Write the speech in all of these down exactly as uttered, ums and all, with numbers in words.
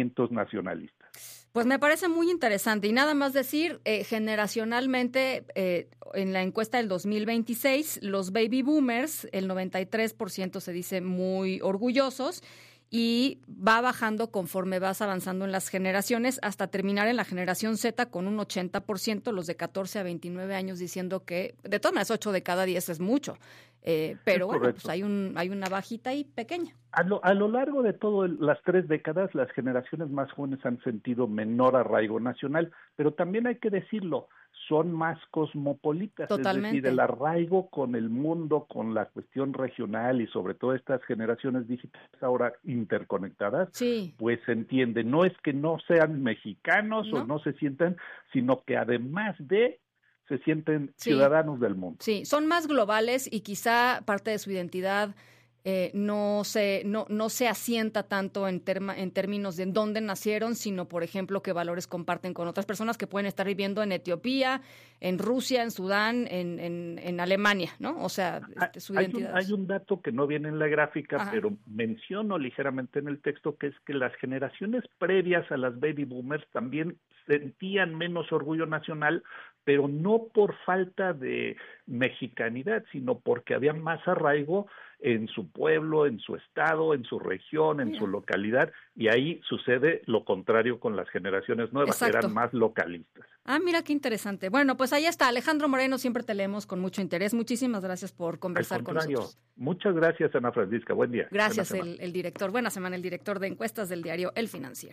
sentimientos nacionalistas. Pues me parece muy interesante. Y nada más decir, eh, generacionalmente, eh, en la encuesta del dos mil veintiséis, los baby boomers, el noventa y tres por ciento se dice muy orgullosos, y va bajando conforme vas avanzando en las generaciones hasta terminar en la generación Z con un ochenta por ciento, los de catorce a veintinueve años diciendo que, de todas maneras, ocho de cada diez es mucho, eh, pero bueno, correcto. pues hay un hay una bajita ahí pequeña. A lo, a lo largo de todas las tres décadas, las generaciones más jóvenes han sentido menor arraigo nacional, pero también hay que decirlo, son más cosmopolitas. Totalmente. Es decir, el arraigo con el mundo, con la cuestión regional y sobre todo estas generaciones digitales ahora interconectadas, sí. pues se entiende. No es que no sean mexicanos ¿No? o no se sientan, sino que además de se sienten sí. ciudadanos del mundo. Sí, son más globales y quizá parte de su identidad Eh, no se no no se asienta tanto en terma, en términos de dónde nacieron, sino, por ejemplo, qué valores comparten con otras personas que pueden estar viviendo en Etiopía, en Rusia, en Sudán, en, en, en Alemania, ¿no? O sea, este, su hay identidad. Un, hay un dato que no viene en la gráfica, Ajá. pero menciono ligeramente en el texto, que es que las generaciones previas a las baby boomers también sentían menos orgullo nacional, pero no por falta de mexicanidad, sino porque había más arraigo en su pueblo, en su estado, en su región, en Mira. su localidad, y ahí sucede lo contrario con las generaciones nuevas, Exacto. que eran más localistas. Ah, mira qué interesante. Bueno, pues ahí está, Alejandro Moreno, siempre te leemos con mucho interés. Muchísimas gracias por conversar con nosotros. Muchas gracias, Ana Francisca. Buen día. Gracias, el, el director. Buena semana, el director de encuestas del diario El Financiero.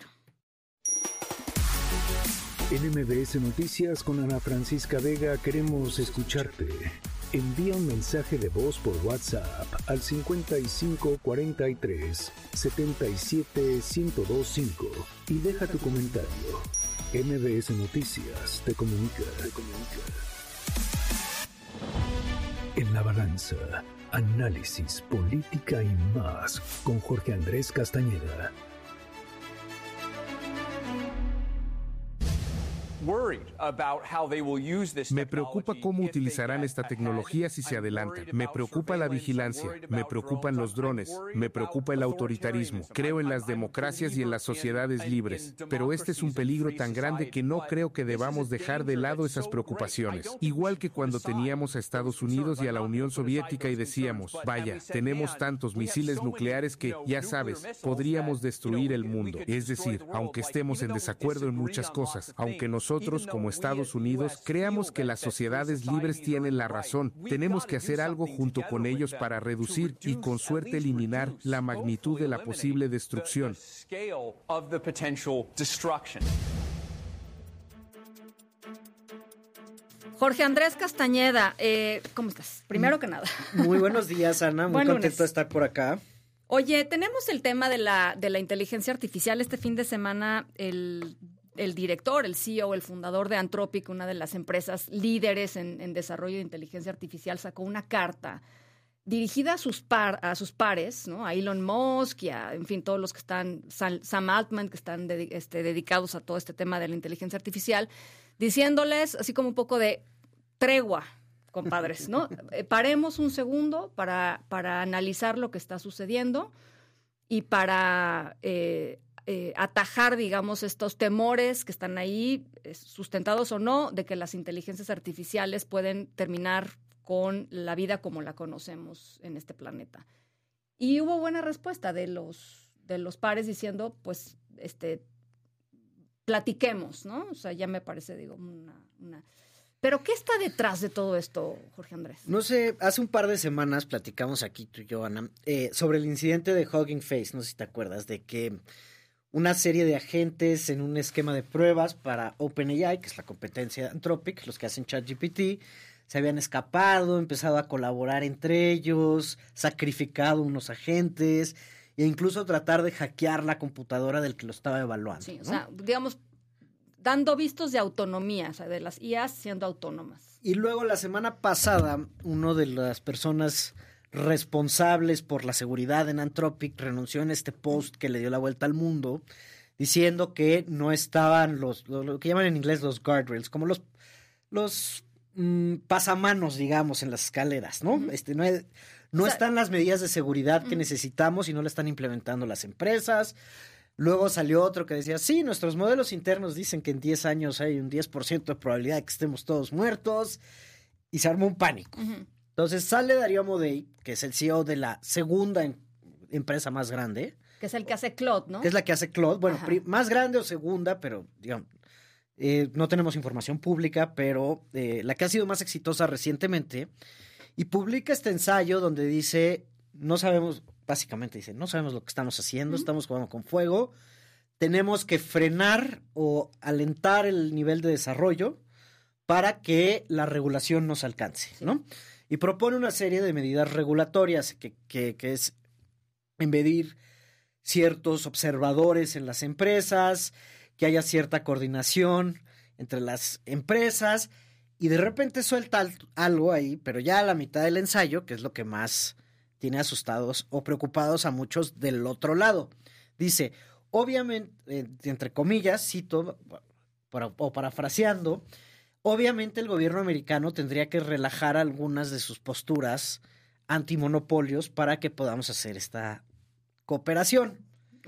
En M B S Noticias con Ana Francisca Vega queremos escucharte. Envía un mensaje de voz por WhatsApp al cincuenta y cinco cuarenta y tres setenta y siete ciento veinticinco y deja tu comentario. M B S Noticias te comunica, te comunica. En la balanza, análisis, política y más con Jorge Andrés Castañeda. Me preocupa cómo utilizarán esta tecnología si se adelantan. Me preocupa la vigilancia, me preocupan los drones, me preocupa el autoritarismo. Creo en las democracias y en las sociedades libres, pero este es un peligro tan grande que no creo que debamos dejar de lado esas preocupaciones. Igual que cuando teníamos a Estados Unidos y a la Unión Soviética y decíamos, vaya, tenemos tantos misiles nucleares que, ya sabes, podríamos destruir el mundo. Es decir, aunque estemos en desacuerdo en muchas cosas, aunque nosotros Nosotros, como Estados Unidos, creamos que las sociedades libres tienen la razón. Tenemos que hacer algo junto con ellos para reducir y, con suerte, eliminar la magnitud de la posible destrucción. Jorge Andrés Castañeda, eh, ¿cómo estás? Primero que nada. Muy buenos días, Ana. Muy Buen contento lunes. de estar por acá. Oye, tenemos el tema de la, de la inteligencia artificial. Este fin de semana, el... el director, el C E O, el fundador de Anthropic, una de las empresas líderes en, en desarrollo de inteligencia artificial, sacó una carta dirigida a sus par, a sus pares, ¿no? A Elon Musk y a, en fin, todos los que están, Sam Altman, que están de, este, dedicados a todo este tema de la inteligencia artificial, diciéndoles así como un poco de tregua, compadres, ¿no? Eh, paremos un segundo para, para analizar lo que está sucediendo y para eh, eh, atajar, digamos, estos temores que están ahí, eh, sustentados o no, de que las inteligencias artificiales pueden terminar con la vida como la conocemos en este planeta. Y hubo buena respuesta de los, de los pares diciendo, pues, este, platiquemos, ¿no? O sea, ya me parece, digo, una... una... Pero, ¿qué está detrás de todo esto, Jorge Andrés? No sé, hace un par de semanas platicamos aquí tú y yo, Ana, eh, sobre el incidente de Hugging Face, no sé si te acuerdas, de que una serie de agentes en un esquema de pruebas para OpenAI, que es la competencia de Anthropic, los que hacen ChatGPT, se habían escapado, empezado a colaborar entre ellos, sacrificado unos agentes e incluso tratar de hackear la computadora del que lo estaba evaluando. Sí, ¿no? o sea, digamos, dando vistos de autonomía, o sea, de las I As siendo autónomas. Y luego la semana pasada, uno de las personas responsables por la seguridad en Anthropic renunció en este post que le dio la vuelta al mundo, diciendo que no estaban los, lo, lo que llaman en inglés los guardrails, como los, los mmm, pasamanos, digamos, en las escaleras, ¿no? Uh-huh. Este, no, hay, no o sea, están las medidas de seguridad que uh-huh. necesitamos y no la están implementando las empresas. Luego salió otro que decía, sí, nuestros modelos internos dicen que en diez años hay un diez por ciento de probabilidad de que estemos todos muertos. Y se armó un pánico. Uh-huh. Entonces sale Darío Amodei, que es el C E O de la segunda em- empresa más grande. Que es el que hace Claude, ¿no? Que es la que hace Claude. Bueno, pri- más grande o segunda, pero digamos, eh, no tenemos información pública, pero eh, la que ha sido más exitosa recientemente. Y publica este ensayo donde dice, no sabemos... Básicamente dice, no sabemos lo que estamos haciendo, uh-huh. estamos jugando con fuego, tenemos que frenar o alentar el nivel de desarrollo para que la regulación nos alcance, sí. ¿no? Y propone una serie de medidas regulatorias que, que, que es embedir ciertos observadores en las empresas, que haya cierta coordinación entre las empresas, y de repente suelta algo ahí, pero ya a la mitad del ensayo, que es lo que más... tiene asustados o preocupados a muchos del otro lado. Dice, obviamente, eh, entre comillas, cito, para, o parafraseando, obviamente el gobierno americano tendría que relajar algunas de sus posturas antimonopolios para que podamos hacer esta cooperación.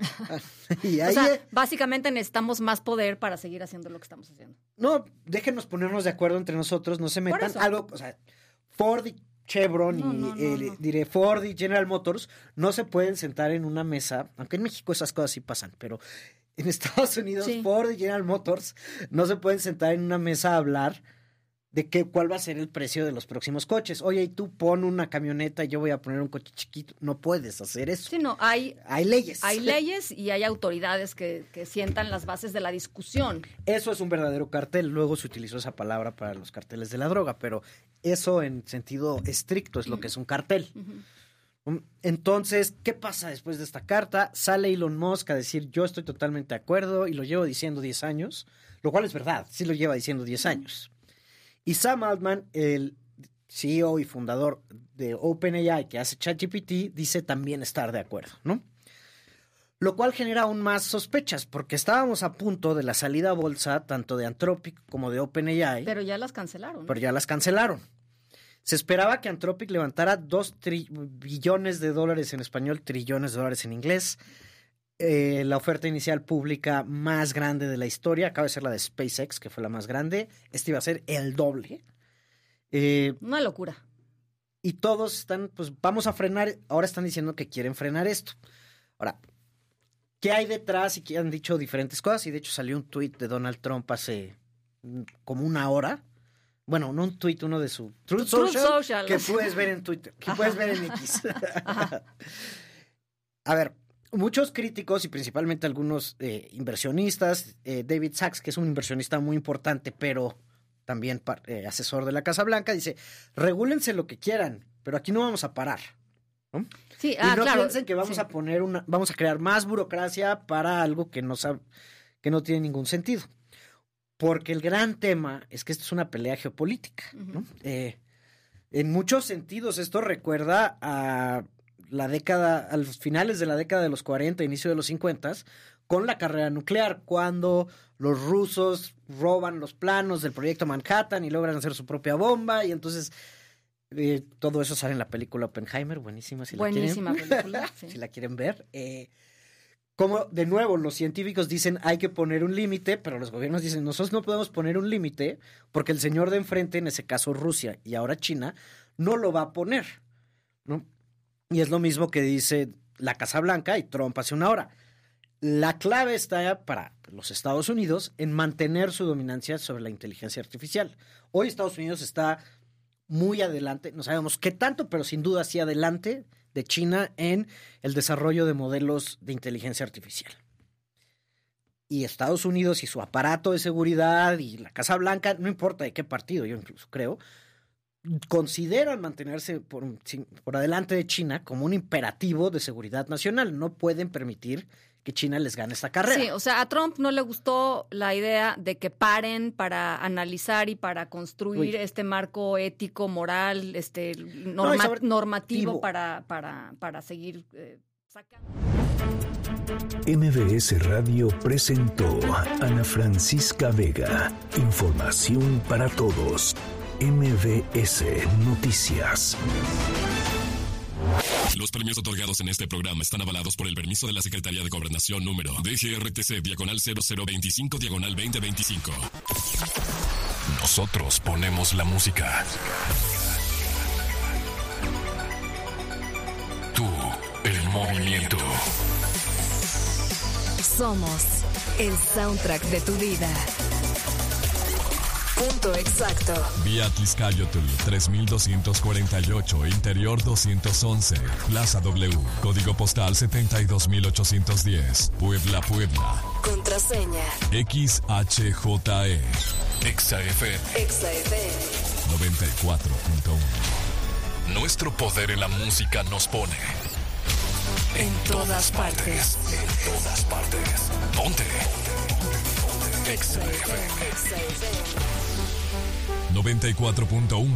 Y ahí, o sea, básicamente necesitamos más poder para seguir haciendo lo que estamos haciendo. No, déjenos ponernos de acuerdo entre nosotros, no se metan algo, o sea, Ford y Chevron no, y no, no, eh, no. diré Ford y General Motors no se pueden sentar en una mesa, aunque en México esas cosas sí pasan, pero en Estados Unidos sí. Ford y General Motors no se pueden sentar en una mesa a hablar de qué, cuál va a ser el precio de los próximos coches. Oye, y tú pon una camioneta y yo voy a poner un coche chiquito. No puedes hacer eso. Sí, no, hay, hay leyes. Hay leyes y hay autoridades que, que sientan las bases de la discusión. Eso es un verdadero cartel. Luego se utilizó esa palabra para los carteles de la droga, pero eso en sentido estricto es lo que es un cartel. Uh-huh. Entonces, ¿qué pasa después de esta carta? Sale Elon Musk a decir, yo estoy totalmente de acuerdo y lo llevo diciendo diez años, lo cual es verdad, sí lo lleva diciendo diez años. Y Sam Altman, el C E O y fundador de OpenAI que hace ChatGPT, dice también estar de acuerdo, ¿no? Lo cual genera aún más sospechas, porque estábamos a punto de la salida a bolsa tanto de Anthropic como de OpenAI. Pero ya las cancelaron. Pero ya las cancelaron. Se esperaba que Anthropic levantara dos tri- billones de dólares en español, trillones de dólares en inglés. Eh, la oferta inicial pública más grande de la historia acaba de ser la de SpaceX, que fue la más grande. Este iba a ser el doble. Eh, Una locura. Y todos están, pues vamos a frenar. Ahora están diciendo que quieren frenar esto. Ahora, ¿qué hay detrás? Y que han dicho diferentes cosas. Y de hecho salió un tuit de Donald Trump hace como una hora. Bueno, no un tuit, uno de su Truth, Truth Social, Social, que puedes ver en Twitter, que Ajá. puedes ver en X. A ver, muchos críticos y principalmente algunos eh, inversionistas, eh, David Sachs, que es un inversionista muy importante, pero también eh, asesor de la Casa Blanca, dice, regúlense lo que quieran, pero aquí no vamos a parar, ¿no? Sí, y ah, no claro, piensen que vamos sí. a poner una, vamos a crear más burocracia para algo que no sabe, que no tiene ningún sentido. Porque el gran tema es que esto es una pelea geopolítica, ¿no? Uh-huh. Eh, en muchos sentidos esto recuerda a la década, a los finales de la década de los cuarenta, inicio de los cincuenta, con la carrera nuclear, cuando los rusos roban los planos del proyecto Manhattan y logran hacer su propia bomba, y entonces eh, todo eso sale en la película Oppenheimer, buenísima si buenísima la quieren, película, sí. si la quieren ver. Eh, como de nuevo los científicos dicen hay que poner un límite, pero los gobiernos dicen nosotros no podemos poner un límite porque el señor de enfrente, en ese caso Rusia y ahora China, no lo va a poner, ¿no? Y es lo mismo que dice la Casa Blanca y Trump hace una hora. La clave está para los Estados Unidos en mantener su dominancia sobre la inteligencia artificial. Hoy Estados Unidos está muy adelante, no sabemos qué tanto, pero sin duda sí adelante de China en el desarrollo de modelos de inteligencia artificial. Y Estados Unidos y su aparato de seguridad y la Casa Blanca, no importa de qué partido, yo incluso creo, consideran mantenerse por, por adelante de China como un imperativo de seguridad nacional. No pueden permitir que China les gane esta carrera. Sí, o sea, a Trump no le gustó la idea de que paren para analizar y para construir Uy. este marco ético, moral, este norma, no, normativo para, para, para seguir eh, sacando. M V S Radio presentó Ana Francisca Vega. Información para todos. M V S Noticias. Los premios otorgados en este programa están avalados por el permiso de la Secretaría de Gobernación número D G R T C diagonal cero cero veinticinco diagonal veinte veinticinco. Nosotros ponemos la música. Tú, el movimiento. Somos el soundtrack de tu vida. Punto exacto. Vía Tliscayotl tres mil doscientos cuarenta y ocho, Interior doscientos once, Plaza W, Código Postal setenta y dos mil ochocientos diez, Puebla, Puebla. Contraseña X H J E. Exa F M. Exa F M. noventa y cuatro punto uno. Nuestro poder en la música nos pone en todas partes. En todas partes. Ponte. Exa F M. noventa y cuatro punto uno.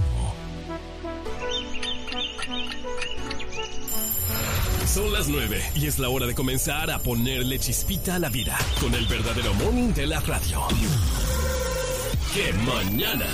Son las nueve y es la hora de comenzar a ponerle chispita a la vida con el verdadero morning de la radio. ¡Qué mañana!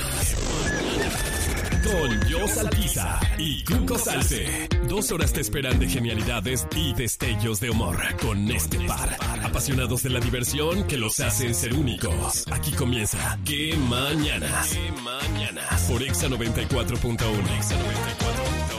Con Jos Alpiza y Cuco Salce. Dos horas te esperan de genialidades y destellos de humor con este par. Apasionados de la diversión que los hacen ser únicos. Aquí comienza ¡Qué mañanas! ¡Qué mañanas! Por Exa noventa y cuatro punto uno. Exa noventa y cuatro punto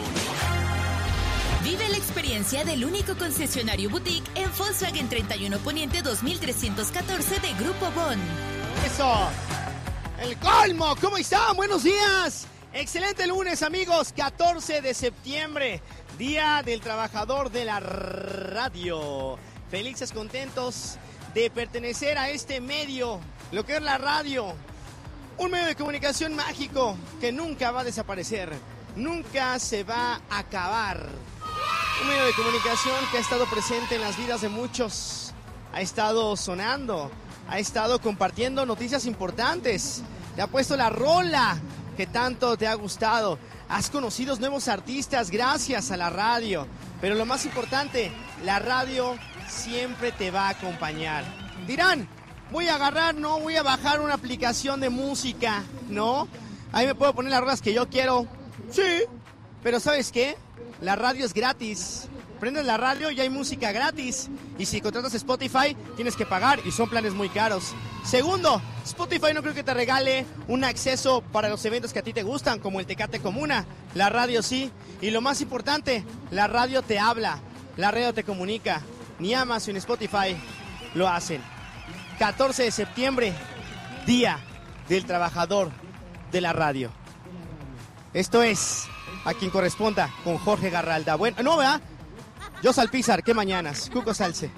uno. Vive la experiencia del único concesionario boutique en Volkswagen treinta y uno Poniente dos mil trescientos catorce de Grupo Bon. ¡Eso! ¡El colmo! ¿Cómo están? ¡Buenos días! Excelente lunes, amigos, catorce de septiembre, Día del Trabajador de la Radio. Felices, contentos de pertenecer a este medio, lo que es la radio. Un medio de comunicación mágico que nunca va a desaparecer, nunca se va a acabar. Un medio de comunicación que ha estado presente en las vidas de muchos, ha estado sonando, ha estado compartiendo noticias importantes, te ha puesto la rola que tanto te ha gustado. Has conocido nuevos artistas gracias a la radio. Pero lo más importante, la radio siempre te va a acompañar. Dirán, voy a agarrar, no, voy a bajar una aplicación de música, ¿no? Ahí me puedo poner las rolas que yo quiero. Sí, pero ¿sabes qué? La radio es gratis. Prendes la radio y hay música gratis. Y si contratas Spotify, tienes que pagar y son planes muy caros. Segundo, Spotify no creo que te regale un acceso para los eventos que a ti te gustan, como el Tecate Comuna. La radio sí. Y lo más importante, la radio te habla, la radio te comunica. Ni Amazon ni Spotify lo hacen. catorce de septiembre, Día del Trabajador de la Radio. Esto es A Quien Corresponda con Jorge Garralda. Bueno, no, ¿verdad? Jos Alpizar, qué mañanas. Cuco Salce.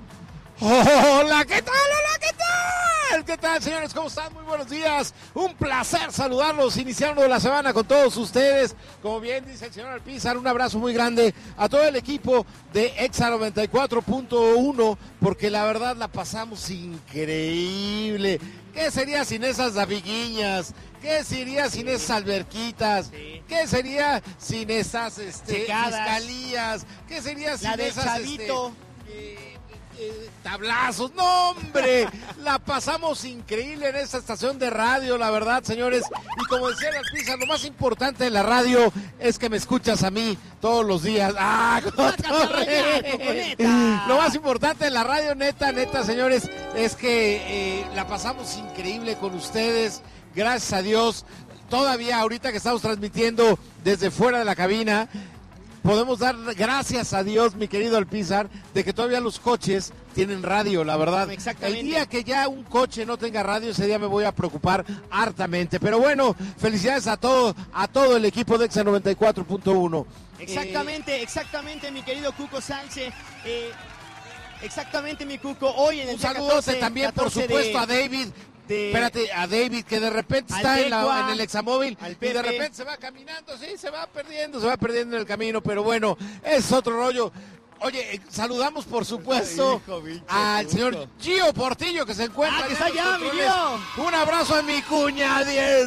Hola, ¿qué tal? Hola, ¿qué tal? ¿Qué tal, señores? ¿Cómo están? Muy buenos días. Un placer saludarlos, iniciando la semana con todos ustedes. Como bien dice el señor Alpizar, un abrazo muy grande a todo el equipo de Exa noventa y cuatro punto uno, porque la verdad la pasamos increíble. ¿Qué sería sin esas amiguiñas? ¿Qué sería sin esas alberquitas? Sí. ¿Qué sería sin esas este, fiscalías? ¿Qué sería sin la del esas chavito? Este, eh, eh, tablazos? ¡No, hombre! La pasamos increíble en esta estación de radio, la verdad, señores. Y como decía la Alpizar, lo más importante de la radio es que me escuchas a mí todos los días. ¡Ah, Cotorre! Lo más importante de la radio, neta, neta, señores, es que eh, la pasamos increíble con ustedes. Gracias a Dios, todavía ahorita que estamos transmitiendo desde fuera de la cabina, podemos dar gracias a Dios, mi querido Alpizar, de que todavía los coches tienen radio, la verdad. Exactamente. El día que ya un coche no tenga radio, ese día me voy a preocupar hartamente. Pero bueno, felicidades a todo, a todo el equipo de Exa noventa y cuatro punto uno. Exactamente, eh... exactamente, mi querido Cuco Sánchez. Eh, exactamente, mi Cuco. Hoy en el un saludo también, por supuesto, de... a David. De... Espérate, a David, que de repente está en, la, en el Examóvil y de repente se va caminando, sí, se va perdiendo, se va perdiendo en el camino, pero bueno, es otro rollo. Oye, eh, saludamos por supuesto hijo, bicho, al señor Gio Portillo, que se encuentra. Ah, que está allá, mi Gio. Un abrazo a mi cuñadie,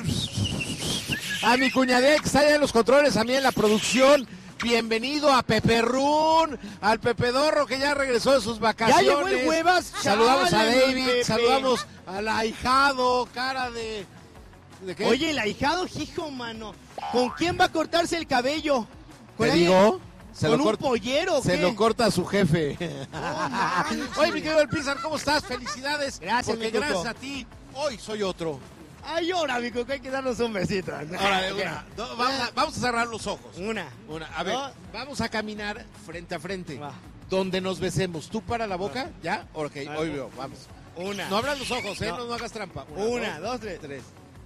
a mi cuñadie que está allá en los controles, a mí en la producción. Bienvenido a Pepe Run, al Pepedorro que ya regresó de sus vacaciones. Ya llegó el Huevas. Saludamos a David, saludamos al ahijado, cara de... ¿De qué? Oye, el ahijado, hijo, mano. ¿Con quién va a cortarse el cabello? ¿Te digo? Se ¿Con lo un corta, pollero o Se qué? lo corta a su jefe. Oh, Oye, mi querido El Pizar, ¿cómo estás? Felicidades. Gracias, porque mi Cuco. gracias a ti, hoy soy otro. Ay, ahora, mi Cuco, hay que darnos un besito. Ahora, de una. Do- vamos, a, vamos a cerrar los ojos. Una. Una. A ver, Dos. vamos a caminar frente a frente. Va. Donde nos besemos. ¿Tú para la boca? ¿Ya? Ok, Va. hoy veo, vamos. Una. No abras los ojos, ¿eh? No. No, no hagas trampa. Una, dos, tres. tres.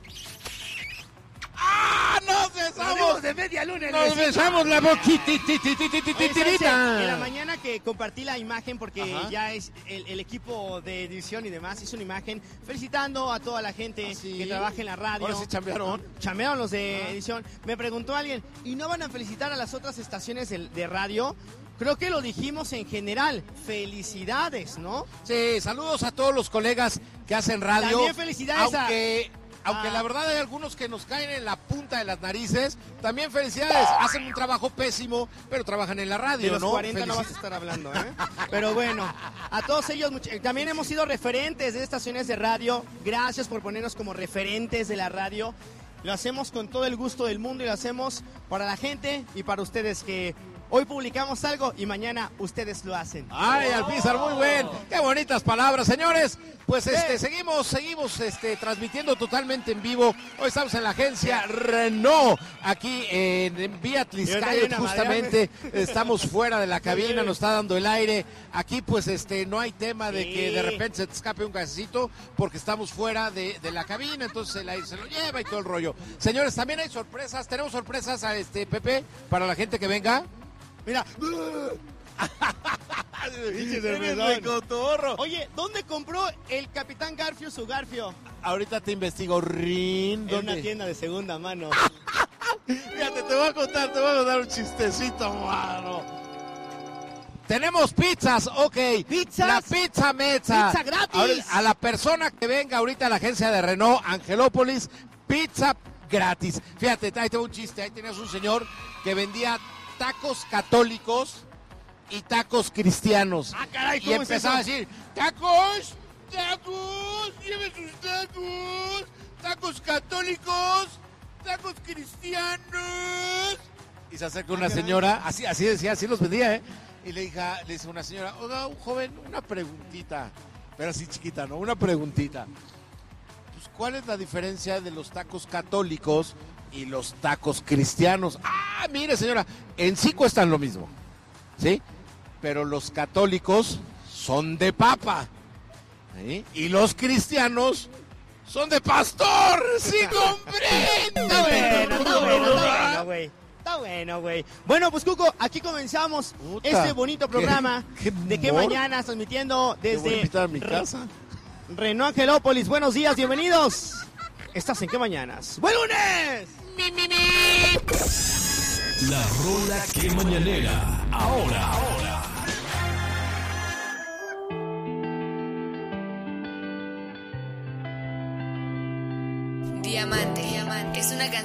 ¡Ah! ¡Nos besamos! de media luna. ¡Nos besamos la boquita! Oye, ¿sabes qué? En la mañana que compartí la imagen, porque Ajá. ya es el, el equipo de edición y demás, hizo una imagen felicitando a toda la gente ¿Ah, sí? que trabaja en la radio. Ahora sí chambearon. Chambearon los de edición. Me preguntó alguien, ¿y no van a felicitar a las otras estaciones de, de radio? Creo que lo dijimos en general. Felicidades, ¿no? Sí, saludos a todos los colegas que hacen radio. También felicidades a- aunque, Aunque a- la verdad hay algunos que nos caen en la punta de las narices. También felicidades. Hacen un trabajo pésimo, pero trabajan en la radio, De los ¿no? cuarenta no Felici- vas a estar hablando, ¿eh? Pero bueno, a todos ellos, much- también hemos sido referentes de estaciones de radio. Gracias por ponernos como referentes de la radio. Lo hacemos con todo el gusto del mundo y lo hacemos para la gente y para ustedes que hoy publicamos algo y mañana ustedes lo hacen. Ay, Alpizar, muy buen. Qué bonitas palabras, señores. Pues este, seguimos, seguimos este, transmitiendo totalmente en vivo. Hoy estamos en la agencia Renault, aquí en, en Beatriz Y ahorita Calle, viene a justamente. Estamos fuera de la cabina, nos está dando el aire. Aquí, pues, este, no hay tema de Sí. que de repente se te escape un gasecito, porque estamos fuera de, de la cabina, entonces el aire se lo lleva y todo el rollo. Señores, también hay sorpresas. Tenemos sorpresas a este Pepe para la gente que venga. Mira. Eres sorpresón. de cotorro. Oye, ¿dónde compró el Capitán Garfio su Garfio? Ahorita te investigo, Rin. En una ¿Dónde? tienda de segunda mano. Fíjate, te voy a contar, te voy a contar un chistecito, mano. Tenemos pizzas, ok. ¿Pizzas? La pizza mezza. ¡Pizza gratis! Ahora, a la persona que venga ahorita a la agencia de Renault, Angelópolis, pizza gratis. Fíjate, ahí tengo un chiste. Ahí tenías un señor que vendía tacos católicos y tacos cristianos. Ah, caray, y ¿cómo es empezaba eso? a decir, tacos, tacos, lleve sus tacos, tacos católicos, tacos cristianos. Y se acerca una señora, así, así decía, así los vendía, ¿eh? Y le dice, le dice una señora, oiga, un joven, una preguntita, pero así chiquita, ¿no? Una preguntita. Pues, ¿cuál es la diferencia de los tacos católicos y los tacos cristianos? Ah, mire, señora, en sí cuestan lo mismo, ¿sí? Pero los católicos son de papa, ¿sí? Y los cristianos son de pastor, ¿sí comprende? Está bueno, está bueno, está bueno, güey. Está bueno, güey. Bueno, pues Cuco, aquí comenzamos Puta, este bonito programa qué- qué de qué humor. mañana transmitiendo Te voy a desde invitar a mi Re- casa. Renault Angelópolis. Buenos días, bienvenidos. ¿Estás en qué mañanas? ¡Buen lunes! La rola que mañanera. Ahora, ahora. Diamante, Diamante es una canción